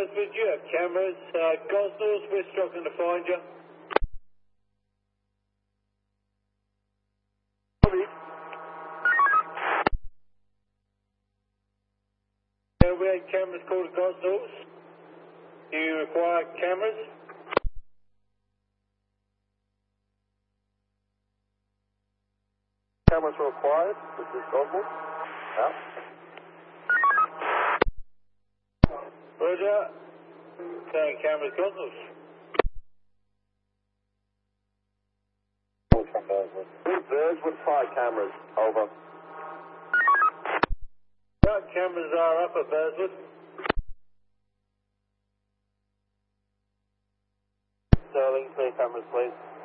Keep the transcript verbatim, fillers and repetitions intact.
Beresford, you have cameras. Uh, Gosnells, we're struggling to find you. Uh, we had cameras called to Gosnells. Do you require cameras? Cameras are required. This is Gosnells. Out. Roger. Saying cameras, Gosnells. Beresford fire cameras. Over. Right, cameras are up at Beresford. Sterling, clear cameras, please.